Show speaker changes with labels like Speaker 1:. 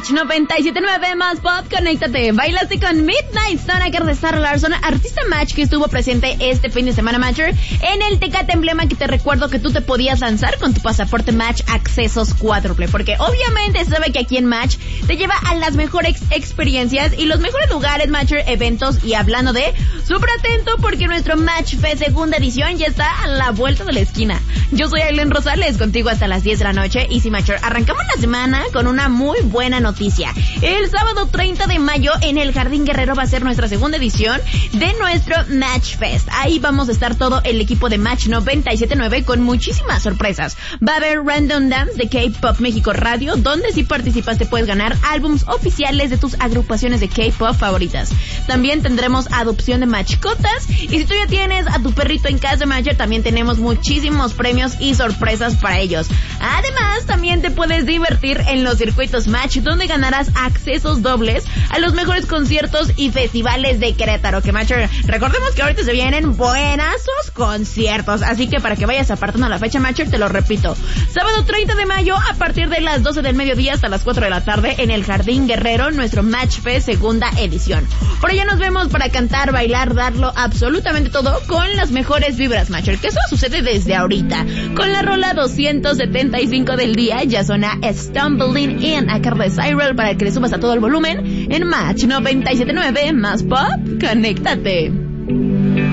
Speaker 1: Match 97.9 más pop, conéctate. Bailaste con Midnight Sun de Sarah Larson, artista Match que estuvo presente este fin de semana, Matcher, en el Tecate Emblema, que te recuerdo que tú te podías lanzar con tu pasaporte Match accesos cuádruple, porque obviamente se sabe que aquí en Match te lleva a las mejores experiencias y los mejores lugares, Matcher, eventos. Y hablando de, súper atento porque nuestro Match Fest segunda edición ya está a la vuelta de la esquina. Yo soy Aileen Rosales, contigo hasta las 10 de la noche. Y sí, Matcher, arrancamos la semana con una muy buena noticia. El sábado 30 de mayo en el Jardín Guerrero va a ser nuestra segunda edición de nuestro Match Fest. Ahí vamos a estar todo el equipo de Match 97.9 con muchísimas sorpresas. Va a haber Random Dance de K-Pop México Radio, donde si participas te puedes ganar álbums oficiales de tus agrupaciones de K-Pop favoritas. También tendremos adopción de mascotas, y si tú ya tienes a tu perrito en casa, Matcher, también tenemos muchísimos premios y sorpresas para ellos. Además, también te puedes divertir en los circuitos Match, donde ganarás accesos dobles a los mejores conciertos y festivales de Querétaro. Que, Matcher, recordemos que ahorita se vienen buenazos conciertos, así que para que vayas apartando la fecha, Matcher, te lo repito. Sábado 30 de mayo a partir de las 12 del mediodía hasta las 4 de la tarde en el Jardín Guerrero, nuestro Match Fest segunda edición. Por allá nos vemos para cantar, bailar, darlo absolutamente todo con las mejores vibras, Matcher, que eso sucede desde ahorita. Con la rola 275 del día ya suena Stumbling In a cargo de Cyril para que le subas a todo el volumen en Match 97.9 más pop, conéctate.